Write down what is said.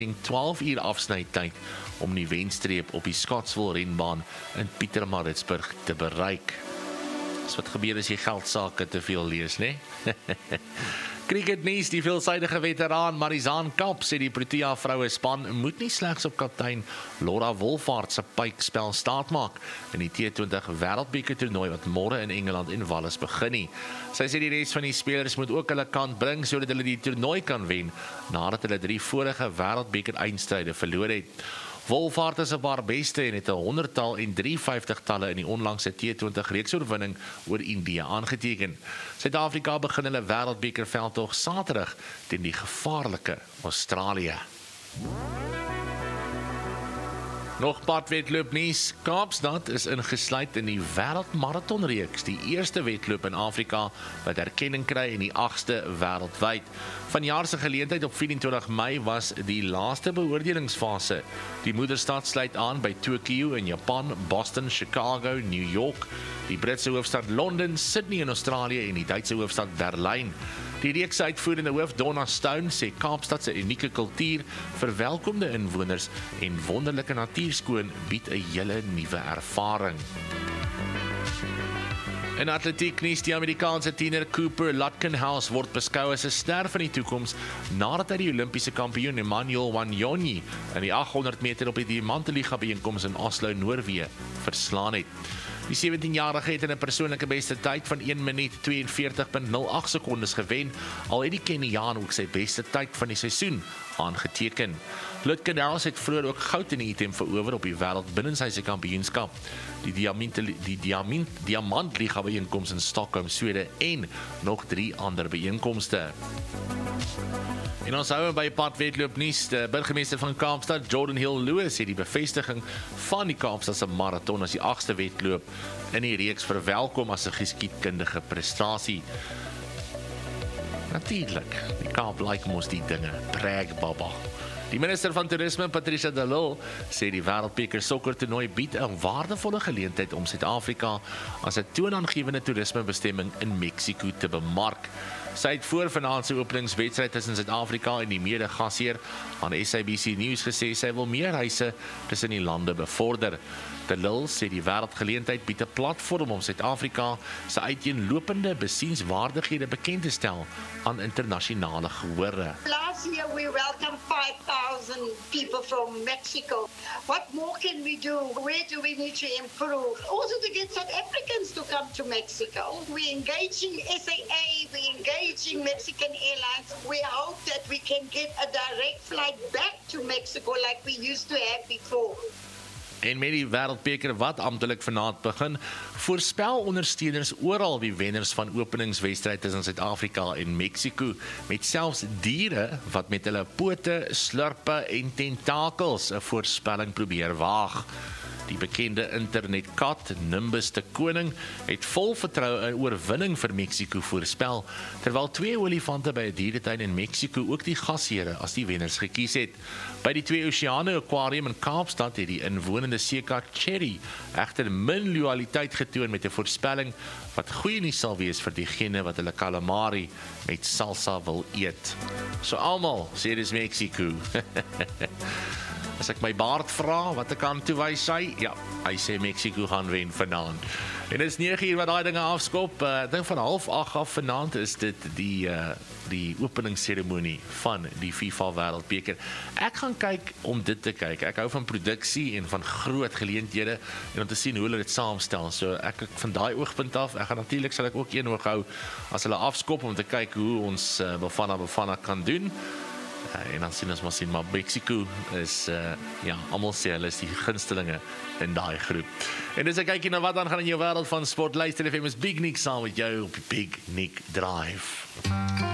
12 uur afsnytyd om die wenstreep op die Scottsville renbaan in Pietermaritzburg te bereik. Dis wat gebeur as jy geldsake te veel lees, né? Cricketnuus, die veelsidige veteraan Marizaan Kapp sê die Protea vroue span moet nie slegs op kaptein Laura Wolvaardt se pypspel staatmaak in die T20 Wêreldbeker toernooi wat môre in Engeland en Wales begin nie. Sy sê die res van die spelers moet ook hulle kant bring sodat hulle die toernooi kan wen nadat hulle 3 vorige Wêreldbeker eindstryde verloor het. Wolvaardt is op haar beste en het 'n 100-tal en 350-talle in die onlangse T20 reeksoorwinning oor Indië aangeteken. Suid-Afrika begin hulle Wêreldbeker veldtog Saterdag teen die gevaarlike Australië. Nog padwedloop nuus. Kaapstad is ingesluit in die wêreldmaratonreeks, die eerste wedloop in Afrika wat erkenning kry en die 8ste wêreldwyd. Vanjaar se geleentheid op 24 Mei was die laaste beoordelingsfase. Die moederstad sluit aan by Tokio in Japan, Boston, Chicago, New York, die Britse hoofstad Londen, Sydney in Australië en die Duitse hoofstad Berlyn. Die reeks se uitvoerende hoof Donna Stone sê Kaapstad se unieke kultuur, verwelkomde inwoners en wonderlike natuurskoon bied 'n hele nuwe ervaring. In atletiek nuus, die Amerikaanse tiener Cooper Lutkenhouse word beskou as 'n ster van die toekoms nadat hy die Olimpiese kampioen Emmanuel Wanyonyi in die 800 meter op die Diamanteliga byeenkoms in Oslo, Noorwe, verslaan het. Die 17-jarige het in 'n persoonlike beste tyd van 1 minuut 42.08 sekondes gewen, al het die Keniaan ook sy beste tyd van die seisoen aangeteken. Lutkenhouse het vroeër ook goud in die item verower op die wêreld binnenshuise kampioenskap, die Diamantliga byeenkoms in Stockholm, Swede en nog 3 ander byeenkomste. En ons hou by padwedloop nuus. Die burgemeester van Kaapstad, Jordan Hill Lewis, het die bevestiging van die Kaapstadse maraton as die 8ste wedloop in die reeks verwelkom as 'n geskiedkundige prestasie. Natuurlik, die Kaap like mos die dinge, brag baba. Die minister van Toerisme, Patricia de Lille, sê die Wêreldbeker sokkertoernooi bied 'n waardevolle geleentheid om Suid-Afrika as 'n toonaangewende toerismebestemming in Mexiko te bemark. Sy het voor vanaand se openingswedstryd tussen Suid-Afrika en die mede-gasheer aan SABC News gesê sy wil meer reise tussen die lande bevorder. De Lille sê die wêreldgeleentheid bied 'n platform om Suid-Afrika se uiteenlopende besienswaardighede bekend te stel aan internasionale gehore. Last year we welcomed 5,000 people from Mexico. What more can we do? Where do we need to improve? Also to get South Africans to come to Mexico. We're engaging SAA, we're engaging Mexican Airlines. We hope that we can get a direct flight back to Mexico like we used to have before. En met die Wêreldbeker wat amptelik vanaand begin, voorspel ondersteuners oral die wenners van openingswedstryd tussen Suid-Afrika en Mexiko, met selfs diere wat met hulle pote, slurpe en tentakels 'n voorspelling probeer waag. Die bekende internetkat, Nimbus de Koning, het vol vertroue 'n oorwinning vir Mexiko voorspel, terwyl 2 olifante by 'n dieretuin in Mexiko ook die gasheere as die wenners gekies het. By die 2 Oceane Aquarium in Kaapstad het die inwonende seekat Cherry egter min loyaliteit getoon met 'n voorspelling wat goeie nuus sal wees vir diegene wat hulle calamari met salsa wil eet. So almal sê dis Mexiko. As ek my baard vra, wat ek kan toewys hy? Ja, hy sê Mexiko gaan wen vanaand. En dit is 9 uur wat daai dinge afskop. Ek dink van 7:30 af vanaand is dit die openingsseremonie van die FIFA Wêreldbeker. Ek gaan kyk om dit te kyk. Ek hou van produksie en van groot geleenthede en om te sien hoe hulle dit saamstel. So ek van daai oogpunt af, ek gaan natuurlik sal ek ook een oog hou as hulle afskop om te kyk hoe ons Bafana kan doen. En dan sien ons maar Mexico is, almal sê hulle is die gunstelinge in daai groep. En dis 'n kykie na wat aangaan in jou wêreld van sport. Luister FM is Big Nick saam met jou op die Big Nick Drive.